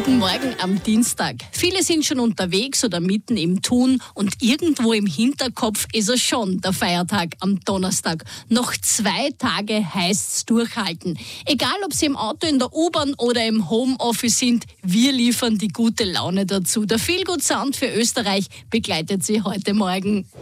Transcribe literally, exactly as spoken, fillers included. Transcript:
Guten Morgen am Dienstag. Viele sind schon unterwegs oder mitten im Tun und irgendwo im Hinterkopf ist es schon, der Feiertag am Donnerstag. Noch zwei Tage heißt's durchhalten. Egal, ob Sie im Auto, in der U-Bahn oder im Homeoffice sind, wir liefern die gute Laune dazu. Der Feel Good Sound für Österreich begleitet Sie heute Morgen.